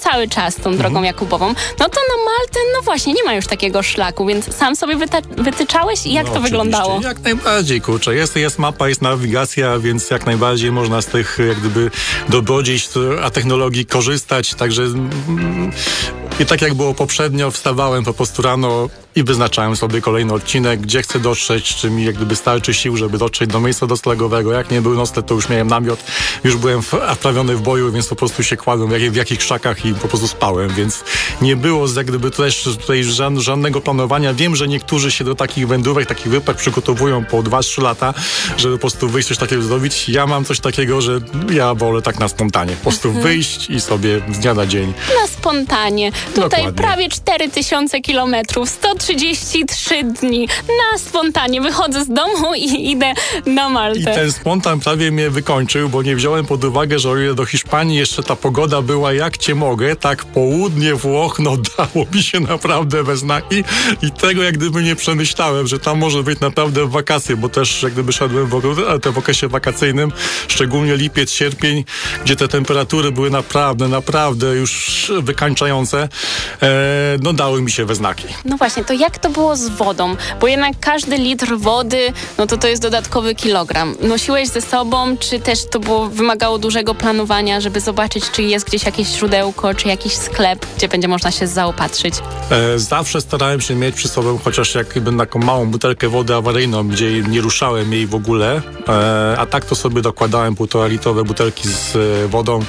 cały czas tą drogą Jakubową, no to na Maltę, no właśnie, nie ma już takiego szlaku, więc sam sobie wytyczałeś i jak to wyglądało? Jak najbardziej, kurczę. Jest mapa, jest nawigacja, więc jak najbardziej można z tych jak gdyby dobrodziejstw a technologii korzystać, także i tak jak było poprzednio, wstawałem po prostu rano i wyznaczałem sobie kolejny odcinek, gdzie chcę dotrzeć, czy mi jak gdyby starczy sił, żeby dotrzeć do miejsca noclegowego. Jak nie był nocleg, to już miałem namiot, już byłem wprawiony w boju, więc po prostu się kładłem w jakichś krzakach i po prostu spałem, więc nie było jak gdyby też tutaj żadnego planowania. Wiem, że niektórzy się do takich wędrówek, takich wypraw przygotowują po 2-3 lata, żeby po prostu wyjść, coś takiego zrobić. Ja mam coś takiego, że ja wolę tak na spontanie. Po prostu wyjść i sobie z dnia na dzień. Na spontanie. Tutaj dokładnie. Prawie 4000 kilometrów, 133 dni. Na spontanie wychodzę z domu i idę na Maltę. I ten spontan prawie mnie wykończył, bo nie wziąłem pod uwagę, że o ile do Hiszpanii jeszcze ta pogoda była jak cię mogę, tak południe Włoch, no dało mi się naprawdę we znaki i tego jak gdyby nie przemyślałem, że tam może być naprawdę wakacje, bo też jak gdyby szedłem w okresie wakacyjnym, szczególnie lipiec, sierpień, gdzie te temperatury były naprawdę już wykańczające, no dały mi się we znaki. No właśnie, to jak to było z wodą? Bo jednak każdy litr wody, no to jest dodatkowy kilogram. Nosiłeś ze sobą, czy też to wymagało dużego planowania, żeby zobaczyć, czy jest gdzieś jakieś źródełko, czy jakiś sklep, gdzie będzie można się zaopatrzyć? Zawsze starałem się mieć przy sobie chociaż jakby taką małą butelkę wody awaryjną, gdzie nie ruszałem jej w ogóle, a tak to sobie dokładałem 1,5-litrowe butelki z wodą.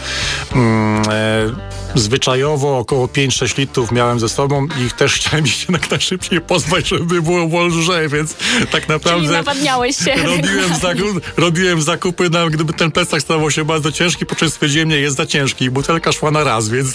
Zwyczajowo około 5-6 litrów miałem ze sobą i też chciałem się jak najszybciej pozbyć, żeby było lżej, więc tak naprawdę... Czyli nawadniałeś się. Robiłem zakupy, gdyby ten plecak stawał się bardzo ciężki, po czym stwierdziłem, nie, jest za ciężki i butelka szła na raz, więc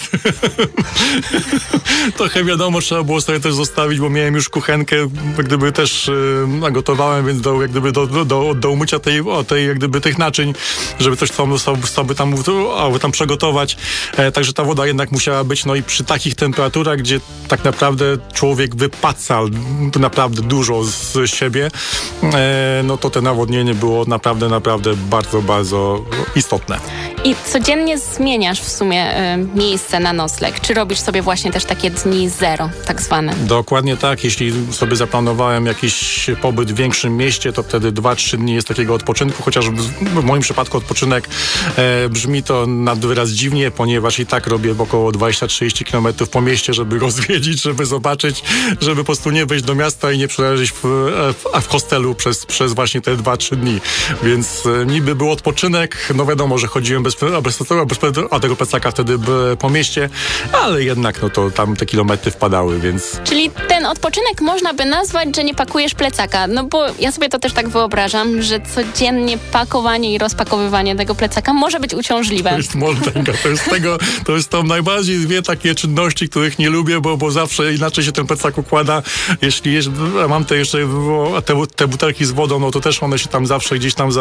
trochę wiadomo, trzeba było sobie też zostawić, bo miałem już kuchenkę, gdyby też nagotowałem, więc do umycia tych naczyń, żeby coś sobie tam przygotować. Także ta woda jednak musiała być, no i przy takich temperaturach, gdzie tak naprawdę człowiek wypaca naprawdę dużo z siebie, no to te nawodnienie było naprawdę bardzo istotne. I codziennie zmieniasz w sumie miejsce na nocleg. Czy robisz sobie właśnie też takie dni zero, tak zwane? Dokładnie tak. Jeśli sobie zaplanowałem jakiś pobyt w większym mieście, to wtedy 2-3 dni jest takiego odpoczynku, chociaż w moim przypadku odpoczynek brzmi to nad wyraz dziwnie, ponieważ i tak robię około 20-30 km po mieście, żeby go zwiedzić, żeby zobaczyć, żeby po prostu nie wejść do miasta i nie przeleżeć w hostelu przez właśnie te 2-3 dni. Więc niby był odpoczynek, no wiadomo, że chodziłem bez tego plecaka wtedy po mieście, ale jednak no to tam te kilometry wpadały, więc... Czyli ten odpoczynek można by nazwać, że nie pakujesz plecaka, no bo ja sobie to też tak wyobrażam, że codziennie pakowanie i rozpakowywanie tego plecaka może być uciążliwe. To jest mądrega, to jest to najbardziej dwie takie czynności, których nie lubię, bo zawsze inaczej się ten plecak układa. Jeśli mam te butelki z wodą, no to też one się tam zawsze gdzieś tam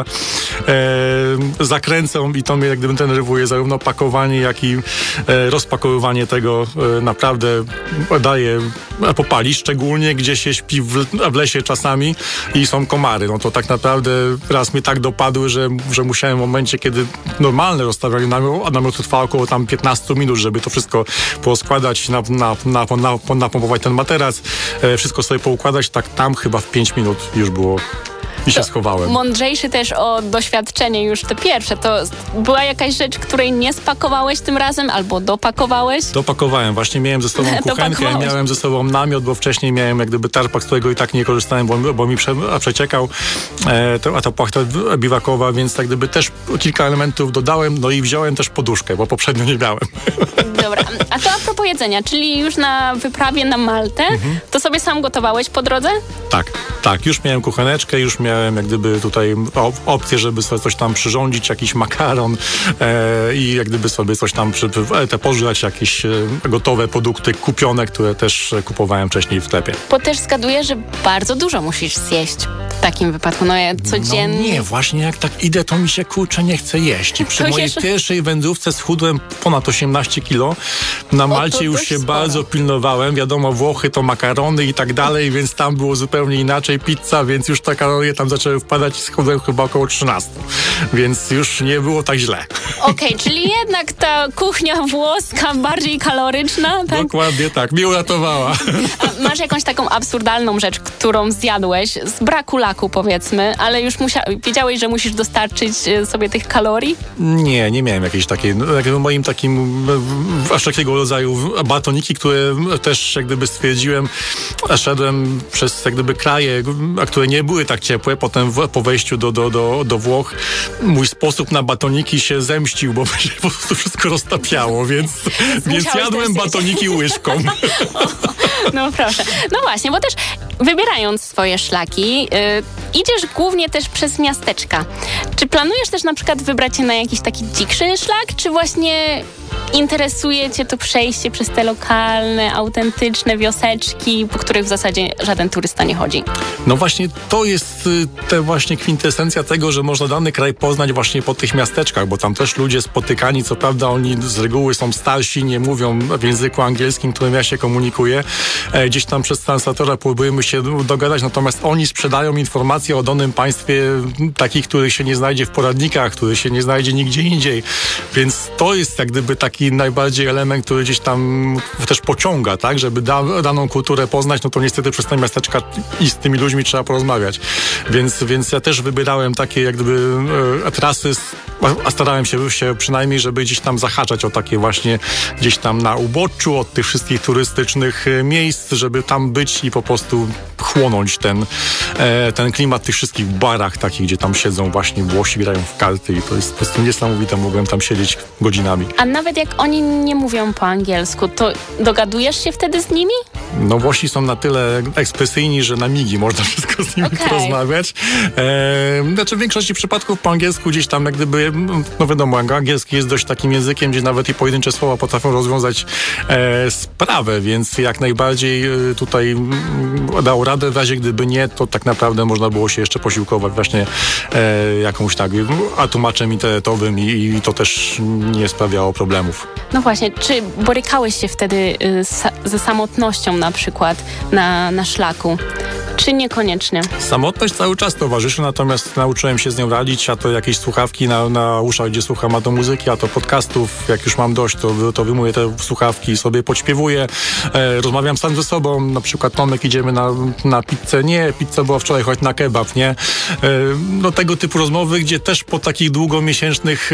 zakręcą i to mnie jak gdyby denerwuje, zarówno pakowanie, jak i rozpakowywanie tego naprawdę daje popalić, szczególnie gdzie się śpi w lesie czasami i są komary. No to tak naprawdę raz mnie tak dopadły, że musiałem w momencie, kiedy normalne rozstawianie namiotu trwa około tam 15 minut, żeby to wszystko poskładać, napompować ten materac, wszystko sobie poukładać, tak tam chyba w 5 minut już było i się schowałem. Mądrzejszy też o doświadczenie już te pierwsze. To była jakaś rzecz, której nie spakowałeś tym razem albo dopakowałeś? Dopakowałem. Właśnie miałem ze sobą kuchenkę, miałem ze sobą namiot, bo wcześniej miałem jak gdyby tarpak, z którego i tak nie korzystałem, bo mi przeciekał, a ta płachta biwakowa, więc tak gdyby też kilka elementów dodałem, no i wziąłem też poduszkę, bo poprzednio nie miałem. Dobra, a to a propos jedzenia, czyli już na wyprawie na Maltę, to sobie sam gotowałeś po drodze? Tak, już miałem kucheneczkę, już miałem jak gdyby tutaj opcję, żeby sobie coś tam przyrządzić, jakiś makaron i jak gdyby sobie coś tam pożywać, jakieś gotowe produkty kupione, które też kupowałem wcześniej w sklepie. Bo też zgaduję, że bardzo dużo musisz zjeść w takim wypadku, no ja codziennie... No nie, właśnie jak tak idę, to mi się kurczę nie chce jeść. I przy mojej pierwszej wędrówce schudłem ponad 18 kilo, sporo. Na Malcie już się sporo. bardzo pilnowałem. Wiadomo, Włochy to makarony i tak dalej, więc tam było zupełnie inaczej. Pizza, więc już te kalorie tam zaczęły wpadać i schudłem chyba około 13. Więc już nie było tak źle. Okej, czyli jednak ta kuchnia włoska bardziej kaloryczna, tak? Dokładnie tak. Mnie uratowała. A masz jakąś taką absurdalną rzecz, którą zjadłeś z braku laku, powiedzmy, ale już wiedziałeś, że musisz dostarczyć sobie tych kalorii? Nie miałem jakiejś takiej, jakby moim takim aż takiego rodzaju batoniki, które też jak gdyby stwierdziłem, szedłem przez jak gdyby kraje, które nie były tak ciepłe, potem po wejściu do Włoch mój sposób na batoniki się zemścił, bo się po prostu wszystko roztapiało, więc jadłem batoniki łyżką. No proszę. No właśnie, bo też wybierając swoje szlaki, idziesz głównie też przez miasteczka. Czy planujesz też na przykład wybrać się na jakiś taki dzikszy szlak, czy właśnie interesuje cię to przejście przez te lokalne, autentyczne wioseczki, po których w zasadzie żaden turysta nie chodzi? No właśnie to jest te właśnie kwintesencja tego, że można dany kraj poznać właśnie po tych miasteczkach, bo tam też ludzie spotykani, co prawda oni z reguły są starsi, nie mówią w języku angielskim, którym ja się komunikuję. Gdzieś tam przez translatora próbujemy się dogadać, natomiast oni sprzedają informacje o danym państwie takich, których się nie znajdzie w poradnikach, których się nie znajdzie nigdzie indziej. Więc to jest jak gdyby taki najbardziej element, który gdzieś tam też pociąga, tak? Żeby daną kulturę poznać, no to niestety przez te miasteczka i z tymi ludźmi trzeba porozmawiać. Więc ja też wybierałem takie jak gdyby trasy, a starałem się przynajmniej, żeby gdzieś tam zahaczać o takie właśnie gdzieś tam na uboczu od tych wszystkich turystycznych miejsc, żeby tam być i po prostu chłonąć ten klimat tych wszystkich barach takich, gdzie tam siedzą właśnie Włosi, grają w karty i to jest po prostu niesamowite. Mogłem tam siedzieć godzinami. A nawet jak oni nie mówią po angielsku, to dogadujesz się wtedy z nimi? No Włosi są na tyle ekspresyjni, że na migi można wszystko z nimi porozmawiać. Znaczy w większości przypadków po angielsku gdzieś tam jak gdyby, no wiadomo, angielski jest dość takim językiem, gdzie nawet i pojedyncze słowa potrafią rozwiązać sprawę, więc jak najbardziej tutaj dał radę. W razie gdyby nie, to tak naprawdę można było się jeszcze posiłkować właśnie jakąś tłumaczem internetowym i to też nie sprawiało problemów. No właśnie, czy borykałeś się wtedy ze samotnością na przykład na szlaku? Czy niekoniecznie? Samotność cały czas towarzyszy, natomiast nauczyłem się z nią radzić, a to jakieś słuchawki na uszach, gdzie słucham, a to muzyki, a to podcastów. Jak już mam dość, to wyjmuję te słuchawki i sobie podśpiewuję. Rozmawiam sam ze sobą, na przykład Tomek, idziemy na pizzę. Nie, pizza była wczoraj, choć na kebab, nie? No tego typu rozmowy, gdzie też po takich długomiesięcznych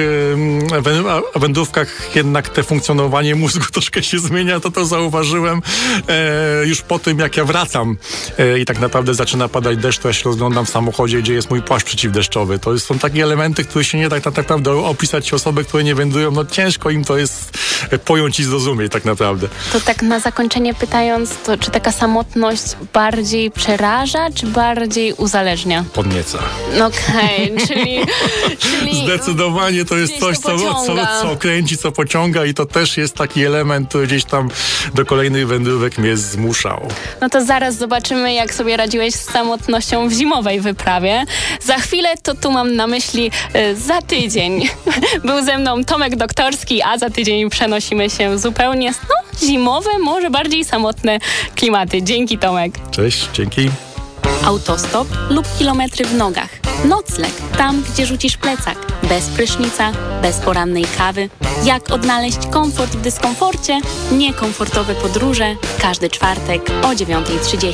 wędrówkach jednak te funkcjonowanie mózgu troszkę się zmienia, to zauważyłem już po tym, jak ja wracam i tak naprawdę zaczyna padać deszcz, to ja się rozglądam w samochodzie, gdzie jest mój płaszcz przeciwdeszczowy. Są takie elementy, które się nie da tak naprawdę opisać. Osoby, które nie wędrują, no ciężko im to jest pojąć i zrozumieć tak naprawdę. To tak na zakończenie pytając, to czy taka samotność bardziej przeraża, czy bardziej uzależnia? Podnieca. Okej, czyli Zdecydowanie to jest coś, co kręci, co pociąga i to też jest taki element, który gdzieś tam do kolejnych wędrówek mnie zmuszał. No to zaraz zobaczymy, jak sobie radziłeś z samotnością w zimowej wyprawie. Za chwilę to tu mam na myśli za tydzień. Był ze mną Tomek Doktorski, a za tydzień przenosimy się zupełnie zimowe, może bardziej samotne klimaty. Dzięki, Tomek. Cześć, dzięki. Autostop lub kilometry w nogach. Nocleg, tam gdzie rzucisz plecak. Bez prysznica, bez porannej kawy. Jak odnaleźć komfort w dyskomforcie? Niekomfortowe podróże. Każdy czwartek o 9:30.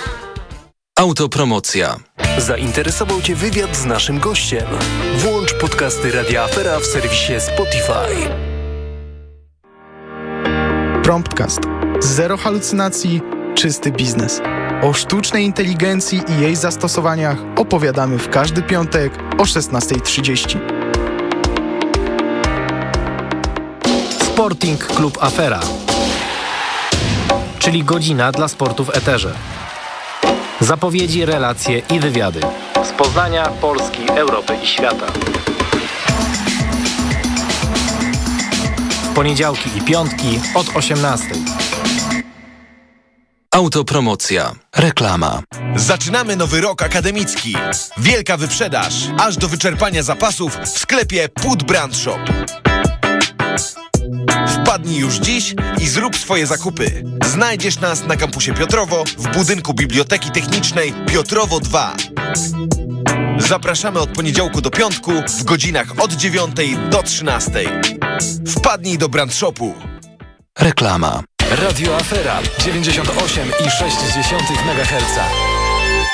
Autopromocja. Zainteresował Cię wywiad z naszym gościem? Włącz podcasty Radia Afera w serwisie Spotify. Promptcast. Zero halucynacji, czysty biznes. O sztucznej inteligencji i jej zastosowaniach opowiadamy w każdy piątek o 16:30. Sporting Klub Afera, czyli godzina dla sportu w eterze. Zapowiedzi, relacje i wywiady z Poznania, Polski, Europy i świata. W poniedziałki i piątki od 18:00. Autopromocja. Reklama. Zaczynamy nowy rok akademicki. Wielka wyprzedaż, aż do wyczerpania zapasów w sklepie Put Brand Shop. Wpadnij już dziś i zrób swoje zakupy. Znajdziesz nas na kampusie Piotrowo w budynku Biblioteki Technicznej Piotrowo 2. Zapraszamy od poniedziałku do piątku w godzinach od 9 do 13. Wpadnij do Brand Shopu. Reklama. Radio Afera 98,6 MHz.